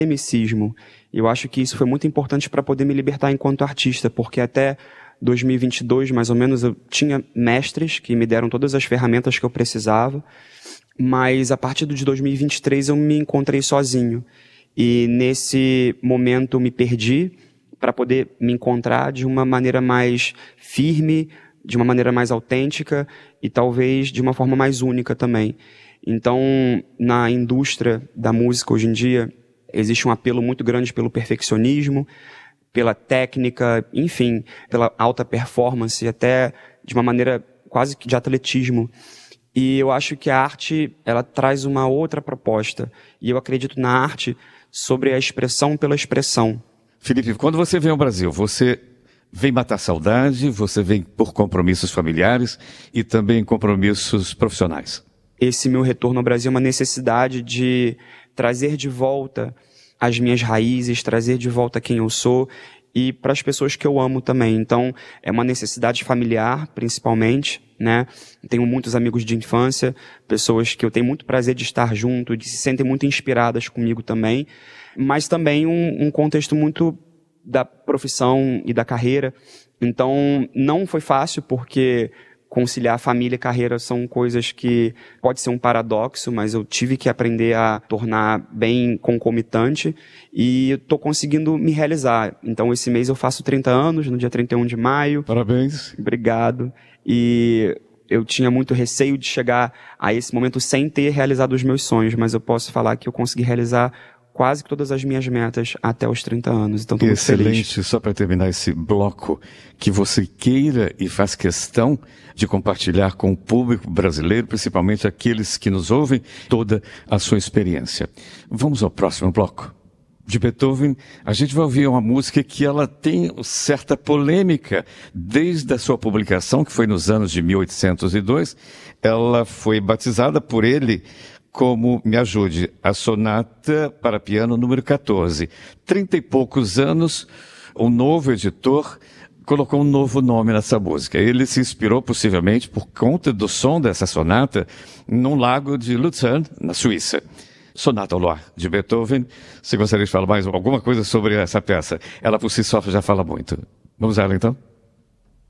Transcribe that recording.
academicismo. Eu acho que isso foi muito importante para poder me libertar enquanto artista, porque até 2022, mais ou menos, eu tinha mestres que me deram todas as ferramentas que eu precisava, mas a partir de 2023 eu me encontrei sozinho. E nesse momento eu me perdi para poder me encontrar de uma maneira mais firme, de uma maneira mais autêntica e talvez de uma forma mais única também. Então, na indústria da música hoje em dia, existe um apelo muito grande pelo perfeccionismo, pela técnica, enfim, pela alta performance, até de uma maneira quase que de atletismo. E eu acho que a arte, ela traz uma outra proposta. E eu acredito na arte sobre a expressão pela expressão. Felipe, quando você vem ao Brasil, você vem matar saudade, você vem por compromissos familiares e também compromissos profissionais? Esse meu retorno ao Brasil é uma necessidade de trazer de volta as minhas raízes, trazer de volta quem eu sou e para as pessoas que eu amo também. Então, é uma necessidade familiar, principalmente, né? Tenho muitos amigos de infância, pessoas que eu tenho muito prazer de estar junto, que se sentem muito inspiradas comigo também, mas também um contexto muito da profissão e da carreira. Então, não foi fácil, porque conciliar família e carreira são coisas que pode ser um paradoxo, mas eu tive que aprender a tornar bem concomitante e estou conseguindo me realizar. Então, esse mês eu faço 30 anos, no dia 31 de maio. Parabéns. Obrigado. E eu tinha muito receio de chegar a esse momento sem ter realizado os meus sonhos, mas eu posso falar que eu consegui realizar quase todas as minhas metas até os 30 anos. Então, estou muito feliz. Excelente. Só para terminar esse bloco, que você queira e faz questão de compartilhar com o público brasileiro, principalmente aqueles que nos ouvem, toda a sua experiência. Vamos ao próximo bloco. De Beethoven, a gente vai ouvir uma música que ela tem certa polêmica. Desde a sua publicação, que foi nos anos de 1802, ela foi batizada por ele como, me ajude, a Sonata para Piano número 14. 30 e poucos anos, um novo editor colocou um novo nome nessa música. Ele se inspirou possivelmente por conta do som dessa sonata num lago de Luzern, na Suíça. Sonata ao Luar, de Beethoven. Você gostaria de falar mais alguma coisa sobre essa peça? Ela por si só já fala muito. Vamos a ela então?